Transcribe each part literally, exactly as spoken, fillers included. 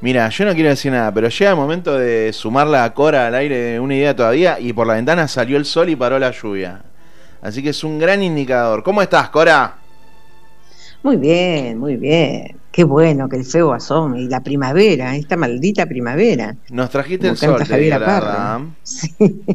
Mira, yo no quiero decir nada, pero llega el momento de sumarla a Cora al aire una idea todavía y por la ventana salió el sol y paró la lluvia. Así que es un gran indicador. ¿Cómo estás, Cora? Muy bien, muy bien. Qué bueno que el feo asome. Y la primavera, esta maldita primavera. Nos trajiste Como el sol, te digo, la verdad. Sí.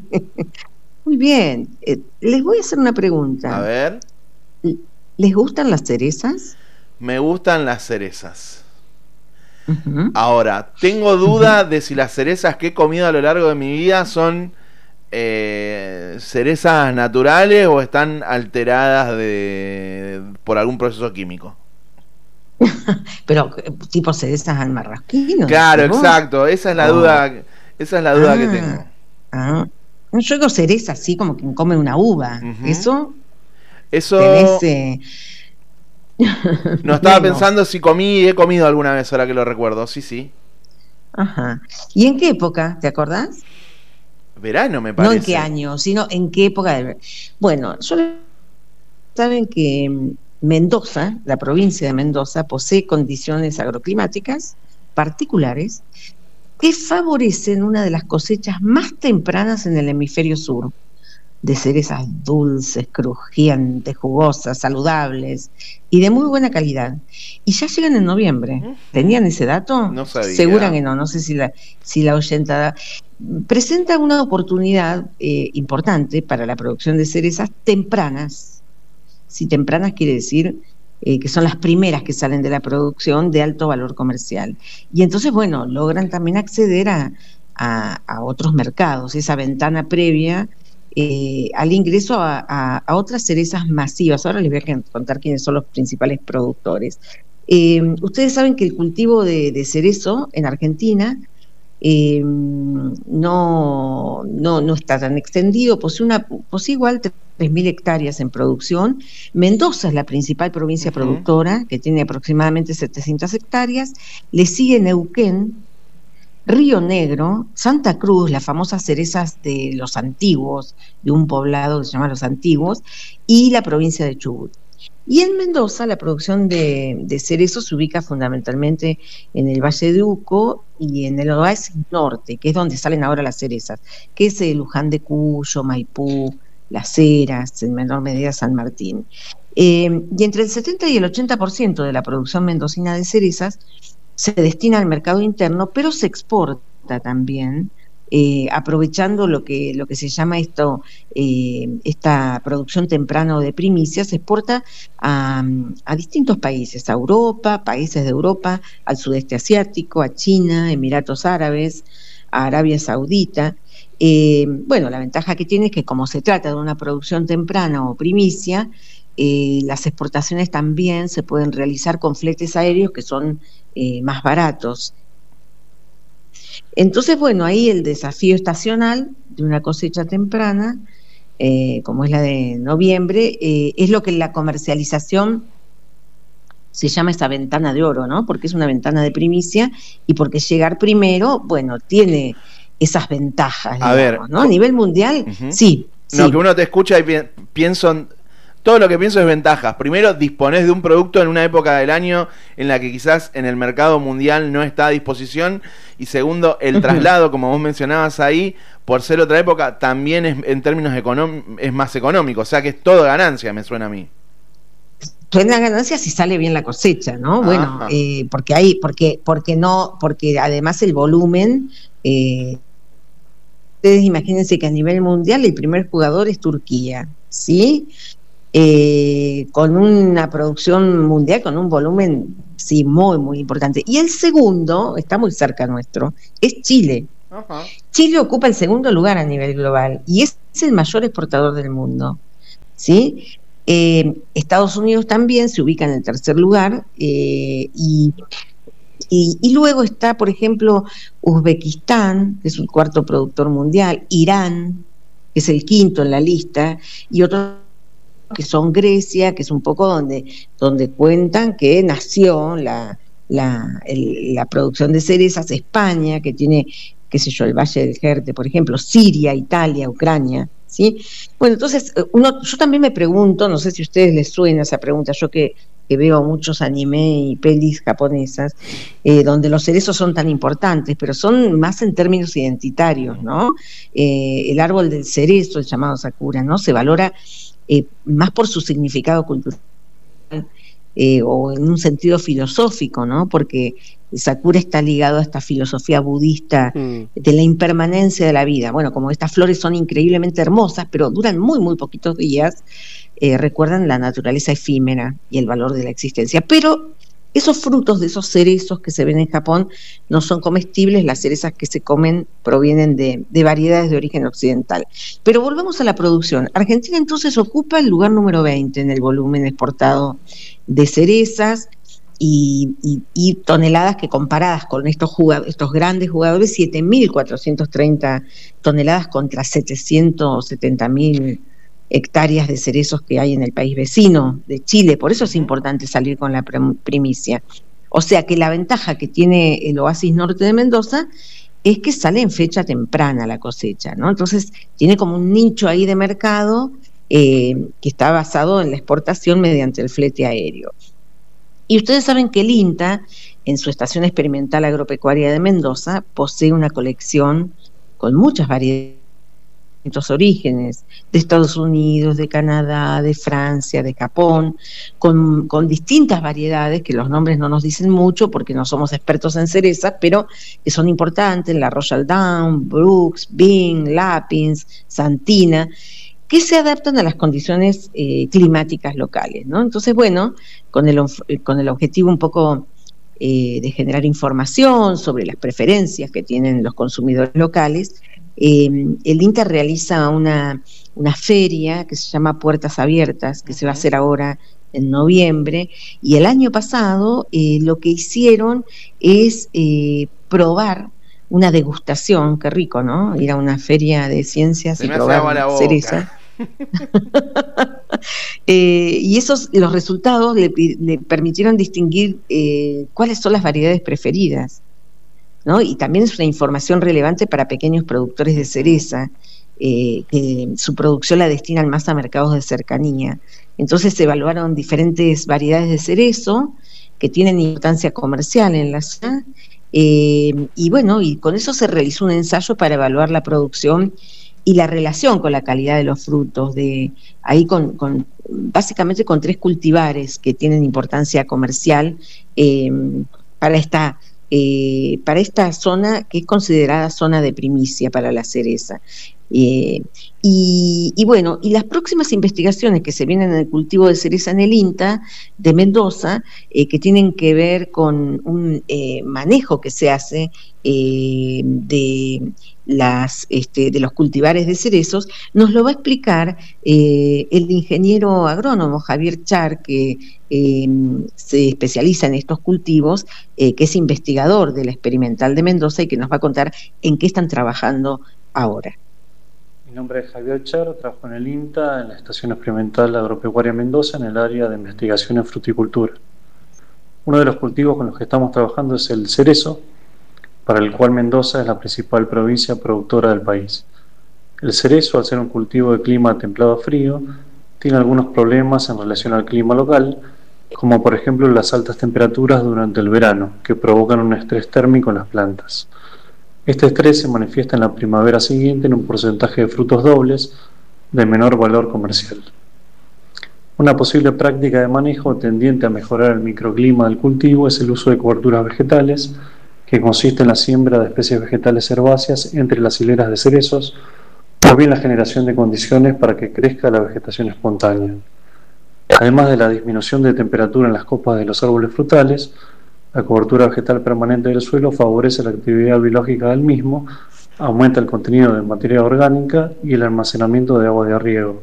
Muy bien. Eh, les voy a hacer una pregunta. A ver. ¿Les gustan las cerezas? Me gustan las cerezas. Uh-huh. Ahora, tengo duda uh-huh. de si las cerezas que he comido a lo largo de mi vida son eh, cerezas naturales o están alteradas de por algún proceso químico. Pero tipo cerezas al marrasquino. Claro, ¿no? Exacto. Esa es la oh. duda. Esa es la duda ah, que tengo. Ah. Yo digo cereza así como quien come una uva. Uh-huh. Eso. Eso. Tenés, eh... No estaba Menos. pensando si comí, he comido alguna vez, ahora que lo recuerdo. Sí, sí. Ajá. ¿Y en qué época? ¿Te acordás? Verano, me parece. No en qué año, sino en qué época. De... Bueno, yo saben que Mendoza, la provincia de Mendoza, posee condiciones agroclimáticas particulares que favorecen una de las cosechas más tempranas en el hemisferio sur, de cerezas dulces, crujientes, jugosas, saludables y de muy buena calidad. Y ya llegan en noviembre. ¿Tenían ese dato? No sabía. Segura que no, no sé si la, si la oyentada... Presenta una oportunidad eh, importante para la producción de cerezas tempranas. Si tempranas quiere decir eh, que son las primeras que salen de la producción de alto valor comercial. Y entonces, bueno, logran también acceder a, a, a otros mercados, esa ventana previa eh, al ingreso a, a, a otras cerezas masivas. Ahora les voy a contar quiénes son los principales productores. Eh, ustedes saben que el cultivo de, de cerezo en Argentina Eh, no, no, no está tan extendido, posee, una, posee igual tres mil hectáreas en producción. Mendoza es la principal provincia uh-huh. productora, que tiene aproximadamente setecientas hectáreas. Le sigue Neuquén, Río Negro, Santa Cruz, las famosas cerezas de los antiguos, de un poblado que se llama Los Antiguos, y la provincia de Chubut. Y en Mendoza la producción de, de cerezo se ubica fundamentalmente en el Valle de Uco y en el oasis norte, que es donde salen ahora las cerezas, que es el Luján de Cuyo, Maipú, Las Heras, en menor medida San Martín. Eh, y entre el setenta y el ochenta por ciento de la producción mendocina de cerezas se destina al mercado interno, pero se exporta también, Eh, aprovechando lo que, lo que se llama esto, eh, esta producción temprana o de primicias, se exporta a, a distintos países, a Europa, países de Europa, al sudeste asiático, a China, Emiratos Árabes, a Arabia Saudita. Eh, bueno, la ventaja que tiene es que como se trata de una producción temprana o primicia, eh, las exportaciones también se pueden realizar con fletes aéreos que son eh, más baratos. Entonces, bueno, ahí el desafío estacional de una cosecha temprana, eh, como es la de noviembre, eh, es lo que en la comercialización se llama esa ventana de oro, ¿no? Porque es una ventana de primicia y porque llegar primero, bueno, tiene esas ventajas, digamos, a ver, ¿no? A nivel mundial, uh-huh. sí. No, sí. que uno te escucha y pi- pienso... En... Todo lo que pienso es ventajas. Primero, disponés de un producto en una época del año en la que quizás en el mercado mundial no está a disposición. Y segundo, el uh-huh. traslado, como vos mencionabas ahí, por ser otra época, también es, en términos económicos es más económico. O sea que es todo ganancia, me suena a mí. Suena ganancia si sale bien la cosecha, ¿no? Bueno, eh, porque hay, porque, porque no, porque además el volumen, eh, ustedes imagínense que a nivel mundial el primer jugador es Turquía, ¿sí? Eh, con una producción mundial, con un volumen, sí, muy, muy importante. Y el segundo, está muy cerca nuestro, es Chile. Uh-huh. Chile ocupa el segundo lugar a nivel global y es el mayor exportador del mundo, ¿sí? Eh, Estados Unidos también se ubica en el tercer lugar eh, y, y, y luego está, por ejemplo, Uzbekistán, que es el cuarto productor mundial, Irán, que es el quinto en la lista, y otros que son Grecia, que es un poco donde, donde cuentan que nació la, la, el, la producción de cerezas, España, que tiene, qué sé yo, el Valle del Jerte, por ejemplo, Siria, Italia, Ucrania, ¿sí? Bueno, entonces, uno, yo también me pregunto, no sé si a ustedes les suena esa pregunta, yo que que veo muchos anime y pelis japonesas, eh, donde los cerezos son tan importantes, pero son más en términos identitarios, ¿no? Eh, el árbol del cerezo, el llamado sakura, ¿no? Se valora eh, más por su significado cultural, eh, o en un sentido filosófico, ¿no? Porque Sakura está ligado a esta filosofía budista mm. de la impermanencia de la vida. Bueno, como estas flores son increíblemente hermosas, pero duran muy, muy poquitos días, eh, recuerdan la naturaleza efímera y el valor de la existencia. Pero esos frutos de esos cerezos que se ven en Japón no son comestibles, las cerezas que se comen provienen de, de variedades de origen occidental. Pero volvamos a la producción. Argentina entonces ocupa el lugar número veinte en el volumen exportado de cerezas, Y, y, y toneladas que comparadas con estos, jugadores, estos grandes jugadores, siete mil cuatrocientas treinta toneladas contra setecientas setenta mil hectáreas de cerezos que hay en el país vecino de Chile. Por eso es importante salir con la primicia. O sea que la ventaja que tiene el Oasis Norte de Mendoza es que sale en fecha temprana la cosecha, ¿no? Entonces tiene como un nicho ahí de mercado eh, que está basado en la exportación mediante el flete aéreo. Y ustedes saben que el INTA, en su Estación Experimental Agropecuaria de Mendoza, posee una colección con muchas variedades de distintos orígenes, de Estados Unidos, de Canadá, de Francia, de Japón, con, con distintas variedades, que los nombres no nos dicen mucho porque no somos expertos en cerezas, pero que son importantes, la Royal Down, Brooks, Bing, Lapins, Santina, que se adaptan a las condiciones eh, climáticas locales, ¿no? Entonces, bueno, con el, con el objetivo un poco eh, de generar información sobre las preferencias que tienen los consumidores locales, eh, el INTA realiza una, una feria que se llama Puertas Abiertas, que se va a hacer ahora en noviembre, y el año pasado eh, lo que hicieron es eh, probar una degustación, qué rico, ¿no? Ir a una feria de ciencias Se y me probar hace agua la cereza. eh, y esos los resultados le, le permitieron distinguir eh, cuáles son las variedades preferidas, ¿no? Y también es una información relevante para pequeños productores de cereza, eh, que su producción la destinan más a mercados de cercanía. Entonces se evaluaron diferentes variedades de cerezo que tienen importancia comercial en la zona, eh, y bueno, y con eso se realizó un ensayo para evaluar la producción y la relación con la calidad de los frutos, de ahí con, con básicamente con tres cultivares que tienen importancia comercial eh, para esta eh, para esta zona que es considerada zona de primicia para la cereza. Eh, y, y bueno, y las próximas investigaciones que se vienen en el cultivo de cereza en el INTA de Mendoza, eh, que tienen que ver con un eh, manejo que se hace eh, de las este, de los cultivares de cerezos, nos lo va a explicar eh, el ingeniero agrónomo Javier Char, que eh, se especializa en estos cultivos, eh, que es investigador de la Experimental de Mendoza y que nos va a contar en qué están trabajando ahora. Mi nombre es Javier Char, trabajo en el INTA, en la Estación Experimental Agropecuaria Mendoza, en el área de investigación en fruticultura. Uno de los cultivos con los que estamos trabajando es el cerezo, para el cual Mendoza es la principal provincia productora del país. El cerezo, al ser un cultivo de clima templado a frío, tiene algunos problemas en relación al clima local, como por ejemplo las altas temperaturas durante el verano, que provocan un estrés térmico en las plantas. Este estrés se manifiesta en la primavera siguiente en un porcentaje de frutos dobles de menor valor comercial. Una posible práctica de manejo tendiente a mejorar el microclima del cultivo es el uso de coberturas vegetales, que consiste en la siembra de especies vegetales herbáceas entre las hileras de cerezos, o bien la generación de condiciones para que crezca la vegetación espontánea. Además de la disminución de temperatura en las copas de los árboles frutales, la cobertura vegetal permanente del suelo favorece la actividad biológica del mismo, aumenta el contenido de materia orgánica y el almacenamiento de agua de riego.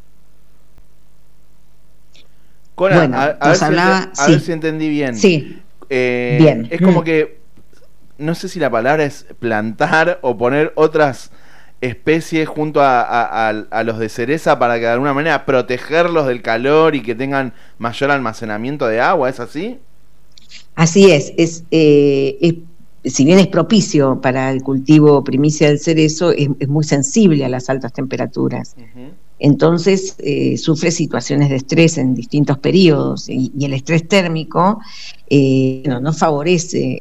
Cora, bueno, a, a, ver, hablaba, si ente, a sí. ver si entendí bien. Sí. Eh, bien. Es como que, no sé si la palabra es plantar o poner otras especies junto a, a, a, a los de cereza para que de alguna manera protegerlos del calor y que tengan mayor almacenamiento de agua, ¿es así? Así es, es, eh, es si bien es propicio para el cultivo primicia del cerezo, es, es muy sensible a las altas temperaturas. Uh-huh. Entonces eh, sufre situaciones de estrés en distintos periodos y, y el estrés térmico eh, no, no favorece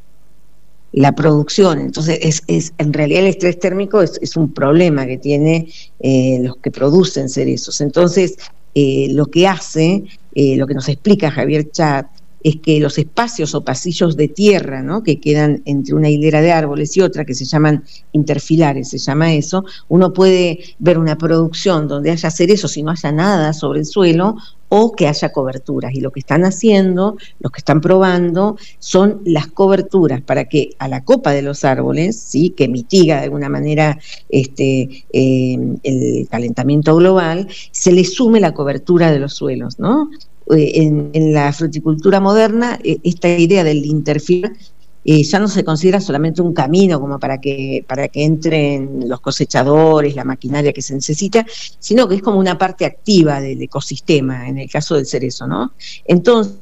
la producción. Entonces es, es en realidad el estrés térmico es, es un problema que tiene eh, los que producen cerezos. Entonces eh, lo que hace, eh, lo que nos explica Javier Chart, es que los espacios o pasillos de tierra, ¿no?, que quedan entre una hilera de árboles y otra, que se llaman interfilares, se llama eso, uno puede ver una producción donde haya cerezos y no haya nada sobre el suelo, o que haya coberturas. Y lo que están haciendo, los que están probando, son las coberturas para que a la copa de los árboles, ¿sí?, que mitiga de alguna manera este, eh, el calentamiento global, se le sume la cobertura de los suelos, ¿no? En, en la fruticultura moderna, esta idea del interfilar eh, ya no se considera solamente un camino como para que, para que entren los cosechadores, la maquinaria que se necesita, sino que es como una parte activa del ecosistema, en el caso del cerezo, ¿no? Entonces,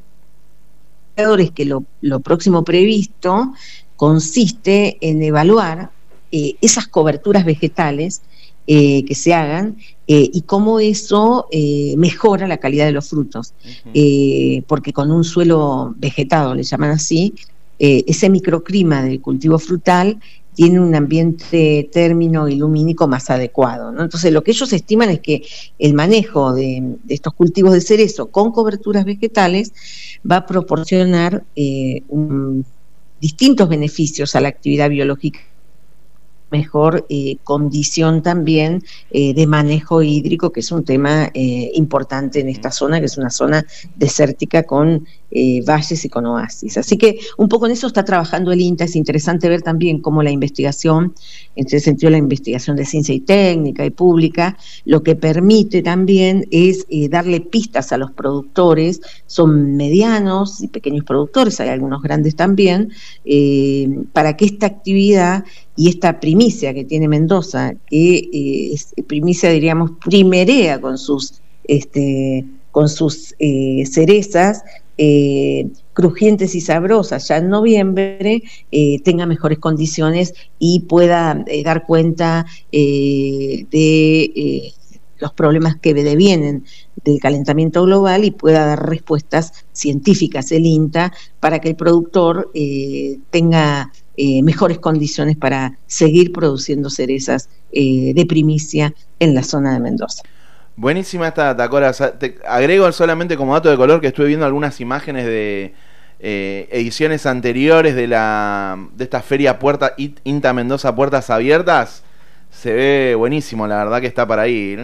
que lo, lo próximo previsto consiste en evaluar eh, esas coberturas vegetales Eh, que se hagan eh, y cómo eso eh, mejora la calidad de los frutos, uh-huh. eh, porque con un suelo vegetado, le llaman así, eh, ese microclima del cultivo frutal tiene un ambiente término y lumínico más adecuado, ¿no? Entonces lo que ellos estiman es que el manejo de, de estos cultivos de cerezo con coberturas vegetales va a proporcionar eh, un, distintos beneficios a la actividad biológica, mejor eh, condición también eh, de manejo hídrico, que es un tema eh, importante en esta zona, que es una zona desértica con eh, valles y con oasis. Así que un poco en eso está trabajando el INTA. Es interesante ver también cómo la investigación, en ese sentido la investigación de ciencia y técnica y pública, lo que permite también es eh, darle pistas a los productores. Son medianos y pequeños productores, hay algunos grandes también, eh, para que esta actividad y esta primicia que tiene Mendoza, que eh, es primicia, diríamos, primerea con sus, este, con sus eh, cerezas, eh, crujientes y sabrosas, ya en noviembre, eh, tenga mejores condiciones y pueda eh, dar cuenta eh, de eh, los problemas que devienen del calentamiento global y pueda dar respuestas científicas el INTA para que el productor eh, tenga Eh, mejores condiciones para seguir produciendo cerezas eh, de primicia en la zona de Mendoza. Buenísima esta data, Cora. Te agrego solamente como dato de color que estuve viendo algunas imágenes de eh, ediciones anteriores de la de esta feria Puerta INTA Mendoza Puertas Abiertas. Se ve buenísimo, la verdad que está para ir.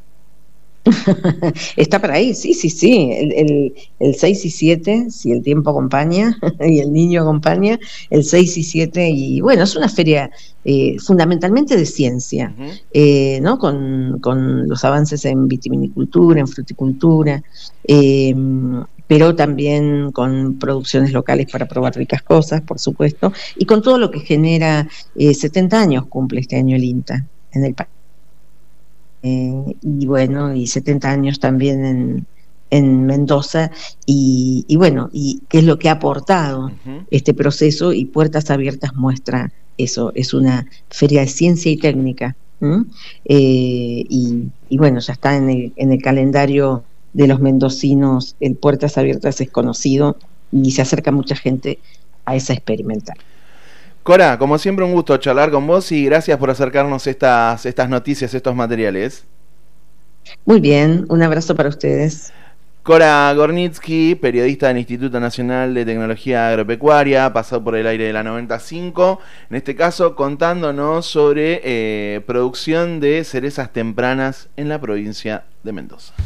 Está para ahí, sí, sí, sí, el, el, el seis y siete, si el tiempo acompaña y el niño acompaña, el seis y siete, y bueno, es una feria eh, fundamentalmente de ciencia, uh-huh. eh, ¿no? Con, con los avances en vitivinicultura, en fruticultura, eh, pero también con producciones locales para probar ricas cosas, por supuesto, y con todo lo que genera. eh, setenta años cumple este año el INTA en el país. Eh, y bueno, y setenta años también en, en Mendoza, y, y bueno, y qué es lo que ha aportado uh-huh. este proceso, y Puertas Abiertas muestra eso, es una feria de ciencia y técnica, ¿Mm? eh, y, y bueno, ya está en el, en el calendario de los mendocinos, el Puertas Abiertas es conocido, y se acerca mucha gente a esa experimental. Cora, como siempre un gusto charlar con vos y gracias por acercarnos estas, estas noticias, estos materiales. Muy bien, un abrazo para ustedes. Cora Gornitsky, periodista del Instituto Nacional de Tecnología Agropecuaria, pasado por el aire de la noventa y cinco, en este caso contándonos sobre eh, producción de cerezas tempranas en la provincia de Mendoza.